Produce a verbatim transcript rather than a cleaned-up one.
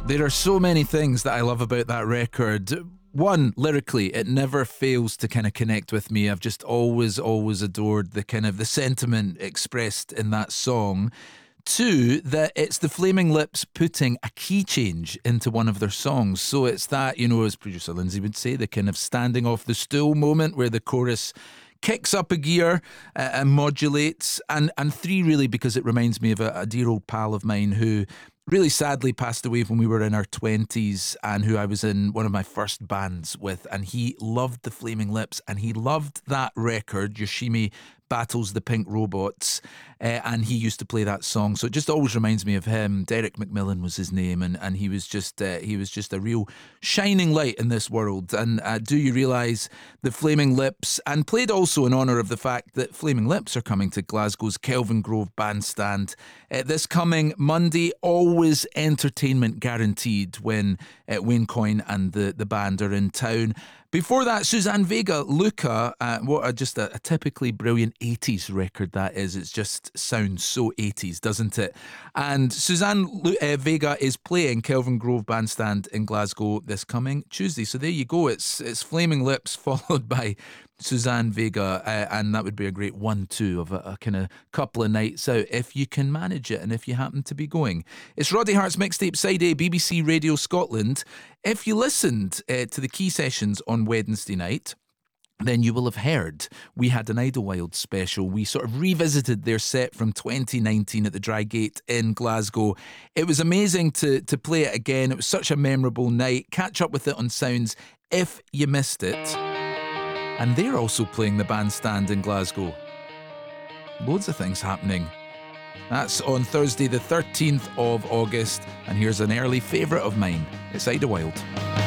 There are so many things that I love about that record. One, lyrically, it never fails to kind of connect with me. I've just always, always adored the kind of the sentiment expressed in that song. Two, that it's the Flaming Lips putting a key change into one of their songs. So it's that, you know, as producer Lindsay would say, the kind of standing off the stool moment where the chorus kicks up a gear uh, and modulates. And, and three, really, because it reminds me of a, a dear old pal of mine who really sadly passed away when we were in our twenties, and who I was in one of my first bands with, and he loved the Flaming Lips, and he loved that record, Yoshimi Battles the Pink Robots, uh, and he used to play that song, so it just always reminds me of him. Derek McMillan was his name, and, and he was just uh, he was just a real shining light in this world. And uh, do you realise the Flaming Lips, and played also in honour of the fact that Flaming Lips are coming to Glasgow's Kelvingrove Bandstand uh, this coming Monday. Always entertainment guaranteed when uh, Wayne Coyne and the, the band are in town. Before that, Suzanne Vega, Luca, uh, what a, just a, a typically brilliant eighties record that is. It just sounds so eighties, doesn't it? And Suzanne Lu- uh, Vega is playing Kelvingrove Bandstand in Glasgow this coming Tuesday. So there you go. It's it's Flaming Lips followed by Suzanne Vega, uh, and that would be a great one-two of a, a kind of couple of nights out if you can manage it and if you happen to be going. It's Roddy Hart's Mixtape Side A, B B C Radio Scotland. If you listened uh, to the key sessions on Wednesday night, then you will have heard we had an Idlewild special. We sort of revisited their set from twenty nineteen at the Dry Gate in Glasgow. It was amazing to, to play it again. It was such a memorable night. Catch up with it on Sounds if you missed it. And they're also playing the bandstand in Glasgow. Loads of things happening. That's on Thursday the thirteenth of August, and here's an early favourite of mine. It's Idlewild.